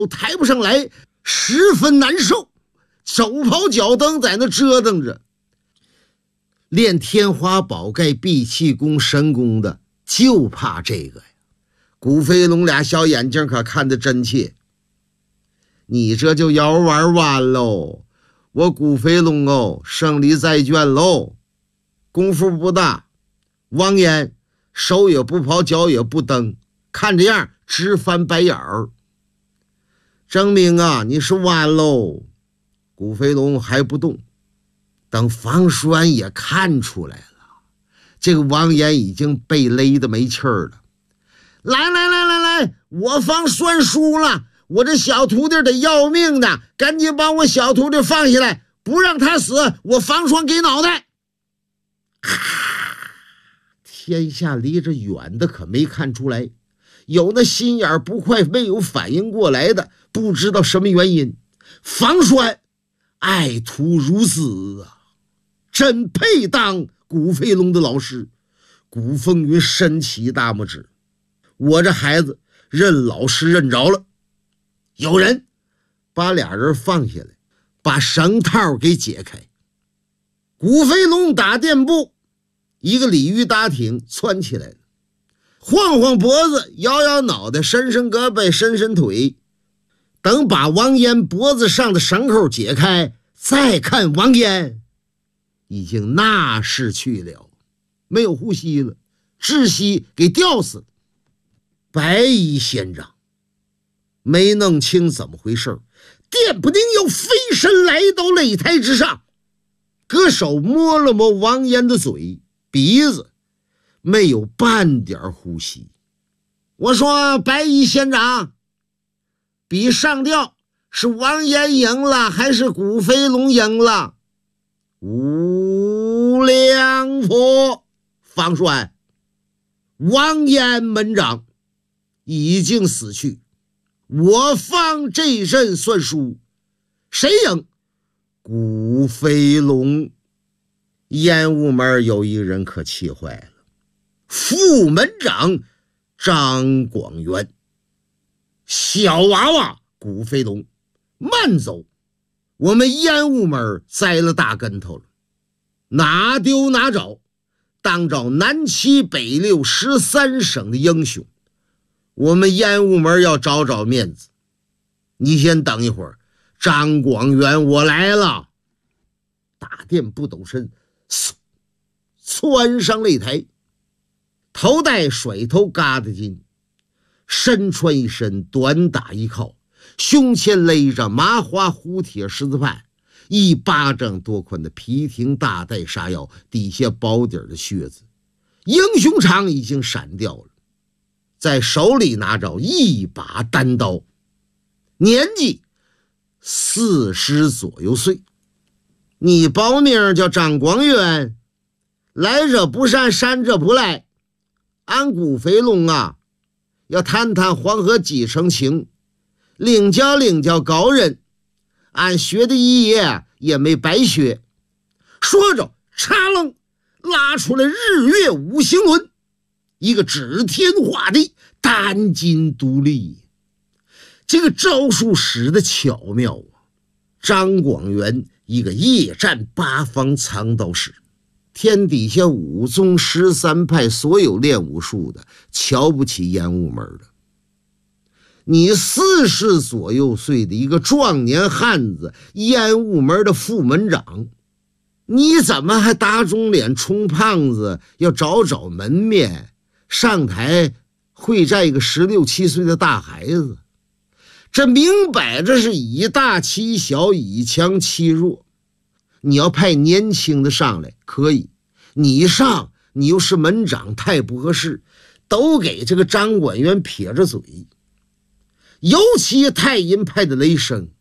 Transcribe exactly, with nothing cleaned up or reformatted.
抬不上来，十分难受，手刨脚蹬在那折腾着。练天花宝盖闭气功神功的就怕这个呀。古飞龙俩小眼睛可看得真切，你这就要玩完喽，我古飞龙哦，胜利在卷喽。功夫不大，王岩手也不刨脚也不蹬，看这样直翻白眼儿，证明啊你是完喽。古飞龙还不动，等房叔安也看出来了，这个王岩已经被勒得没气儿了。来来来来来，我方算输了，我这小徒弟得要命的，赶紧把我小徒弟放下来，不让他死，我房双给脑袋。天下离着远的可没看出来，有那心眼不快没有反应过来的，不知道什么原因。房栓爱徒如斯啊，真配当古飞龙的老师。古风云伸起大拇指，我这孩子认老师认着了。有人把俩人放下来，把绳套给解开。古飞龙打垫步，一个鲤鱼打挺窜起来了，晃晃脖子，摇摇脑袋，伸伸胳膊，伸伸腿。等把王岩脖子上的绳扣解开，再看王岩已经那是去了，没有呼吸了，窒息给吊死了。白衣仙长没弄清怎么回事，电不丁又飞身来到擂台之上，歌手摸了摸王岩的嘴鼻子，没有半点呼吸。我说白衣仙长，比上吊是王岩赢了还是古飞龙赢了？无量佛方栓，王岩门长已经死去，我方这一阵算输，谁赢？古飞龙。烟雾门有一个人可气坏了，副门长张广元。小娃娃古飞龙，慢走，我们烟雾门栽了大跟头了，哪丢哪找，当着南七北六十三省的英雄，我们烟雾门要找找面子。你先等一会儿，张广元我来了。大殿不抖身，窜上擂台，头戴甩头疙瘩巾，身穿一身短打衣靠，胸前勒着麻花虎铁十字判，一巴掌多宽的皮挺大带纱腰，底下薄底的靴子，英雄长已经闪掉了，在手里拿着一把单刀，年纪四十左右岁。你报名叫张广元，来者不善，善者不来。俺古飞龙啊，要谈谈黄河几成情，领教领教高人，俺学的一夜也没白学。说着插楞拉出来日月五行轮，一个指天画地，单筋独立。这个招数使得巧妙啊！张广元一个夜战八方藏刀使，天底下五宗十三派所有练武术的瞧不起烟雾门的。你四十左右岁的一个壮年汉子，烟雾门的副门长，你怎么还打肿脸充胖子，要找找门面，上台会战一个十六七岁的大孩子？这明摆着是以大欺小，以强欺弱。你要派年轻的上来可以，你上你又是门长，太不合适，都给这个张管元撇着嘴。尤其太阴派的雷声，